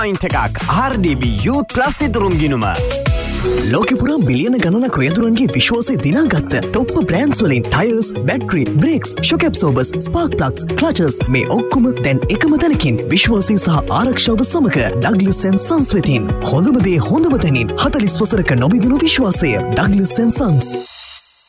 Point එකක් RDB Youth Plus ඉදරුම් ගිණුම. ලෝකෙ පුරා මිලියන ගණනක් රියදුරන්ගේ විශ්වාසය දිනාගත්ත ටොප් බ්‍රෑන්ඩ්ස් වලින් tyres, battery, brakes, shock ඇබ්සෝබර්ස්, spark plugs, ක්ලචර්ස් මේ ඔක්කොම දැන් එකම තැනකින් විශ්වාසය සහ ආරක්ෂාව සමග ඩග්ලස් & සන්ස් වෙතින් හොඳම දේ හොඳම තැනින් 40 වසරක නොබිඳුණු විශ්වාසය ඩග්ලස් & සන්ස්.